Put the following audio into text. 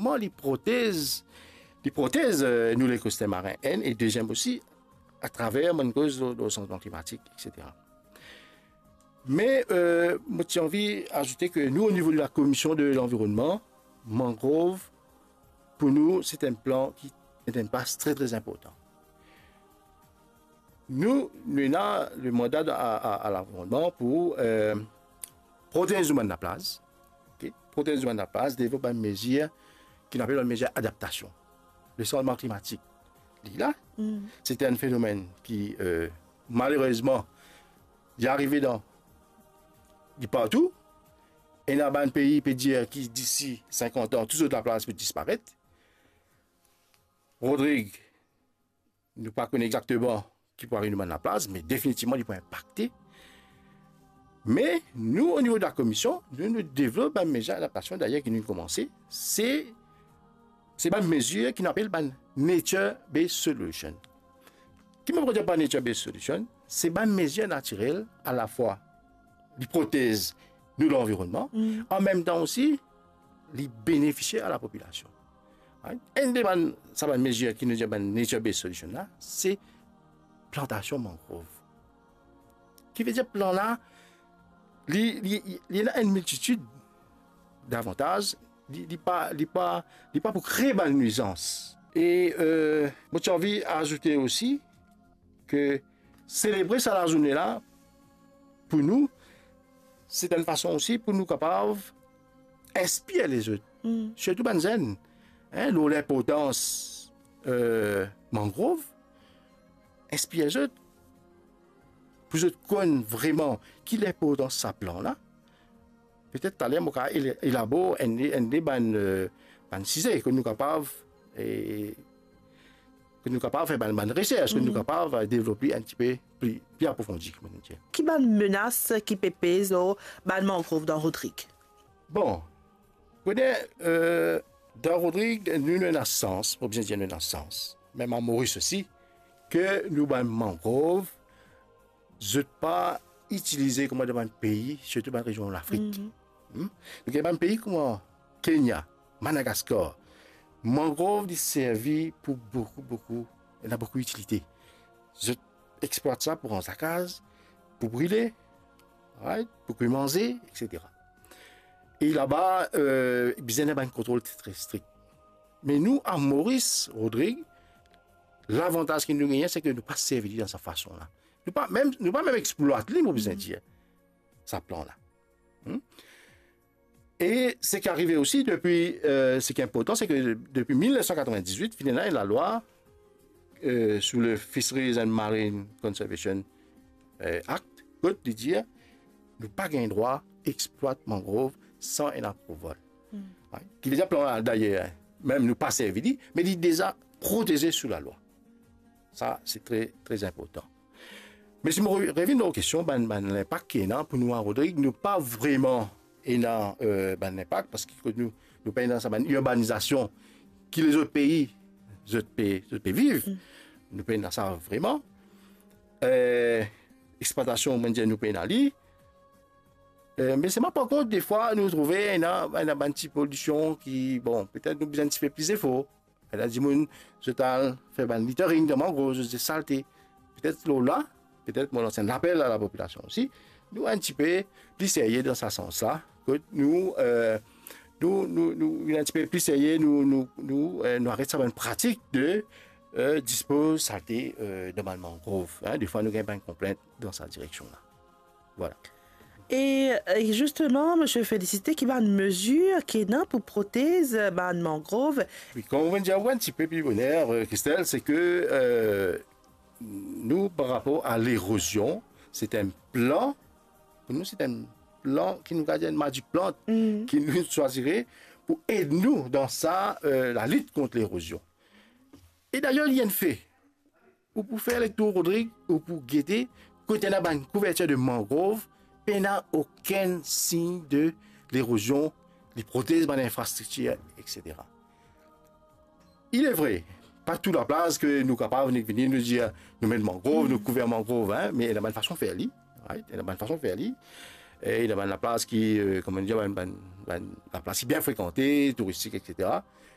deuxièmement, les prothèses nous l'écosystème marin, et deuxième aussi, à travers une cause de changement climatique, etc. Mais, moi, j'ai envie d'ajouter que nous, au niveau de la commission de l'environnement, mangrove, pour nous, c'est un plan qui est un pas très, très important. Nous avons le mandat à l'environnement pour protéger les humains de la place, okay? Protéger les humains de la place, développer une mesure qui appelle une mesure d'adaptation. Le changement climatique, là, c'est un phénomène qui, malheureusement, est arrivé dans partout. Et dans un pays peut dire qui d'ici 50 ans, toute la place peut disparaître. Rodrigue, nous ne connaissons pas exactement qui peut arriver dans la place, mais définitivement, il peut impacter. Mais nous, au niveau de la commission, nous développons une mesure d'adaptation d'ailleurs qui nous a commencé. C'est une mesure qui appelle Nature-Based Solution. Qui me dire par Nature-Based Solution? C'est une mesure naturelle à la fois l'hypothèse de l'environnement, en même temps aussi les bénéficier à la population. Une des mesures qui nous dit Nature-Based Solution là, c'est plantation mangrove. Qui veut dire plan là, il y a une multitude d'avantages. Il n'est pas pour créer une nuisance. Et moi, j'ai envie d'ajouter aussi que célébrer cette journée-là, pour nous, c'est une façon aussi pour nous capables d'inspirer les autres. Surtout Banzen, l'importance mangrove, inspirer les autres. Pour eux connaissent vraiment qui est l'importance de ce plan-là. Peut-être tout à l'heure, on va élaborer un sujet que nous sommes capables de faire une recherche, que nous sommes capables de développer un petit peu plus approfondi. Qui est une menace qui peut peser sur le mangrove dans Rodrigue? Bon, dans Rodrigue, nous avons un sens, pour bien dire, nous avons un sens. Même en Maurice aussi, que nous avons un mangrove, je ne pas utiliser comme dans un pays, surtout dans la région de l'Afrique. Donc, il y a un pays comme Kenya, Madagascar. Mangrove est servi pour beaucoup, il a beaucoup d'utilité. Je exploite ça pour un saccage, pour brûler, pour manger, etc. Et là-bas, il y a un contrôle très strict. Mais nous, à Maurice, Rodrigue, l'avantage que nous gagnons, c'est que nous ne pas servir dans cette façon-là. Nous ne pas même exploiter nos besoins dire ça plan-là. Et ce qui est arrivé aussi depuis, ce qui est important, c'est que depuis 1998, finalement, la loi sous le Fisheries and Marine Conservation Act, de dire nous pas gain droit exploiter mangrove sans un approval. Qui déjà plan d'ailleurs, même nous pas servi, mais il est déjà protégé sous la loi. Ça, c'est très, très important. Mais si je reviens aux questions, l'impact qui est là pour nous à Rodrigue, nous pas vraiment l'impact parce que nous payons dans une urbanisation qui les autres pays vivent. Nous payons dans ça vraiment. Exploitation mondiale, nous payons dans l'île. Mais c'est pas par contre, des fois, nous trouvons une petite pollution qui, bon, peut-être nous besoin un petit peu plus d'efforts. Elle a dit, je t'ai fait un littering de mangrove, je t'ai salté. Peut-être là, peut-être mon ancien appel à la population aussi, nous un petit peu plus sérieux dans ce sens-là, que nous un petit peu plus sérieux, nous arrêtons une pratique de dispose salté de mangrove. Des fois, nous avons une complainte dans cette direction-là. Voilà. Et justement, je félicite qu'il y a une mesure qui est là pour protéger le mangrove. Oui, comme on vient de dire un petit peu plus bonheur, Christelle, c'est que nous, par rapport à l'érosion, c'est un plan, pour nous, c'est un plan qui nous garde du plan qui nous choisirait pour aider nous dans ça, la lutte contre l'érosion. Et d'ailleurs, il y a un fait, ou pour faire les tours, Rodrigue, ou pour guetter, quand on a une couverture de mangrove, il n'y a aucun signe de l'érosion, les prothèses dans l'infrastructure, etc. Il est vrai, pas toute la place que nous sommes capables de venir nous dire, nous mettons mangrove, nous couvrons mangrove, mais il y a une façon de faire. Il y a une façon de faire. Et il y a une place qui, comment dire, la place bien fréquentée, touristique, etc.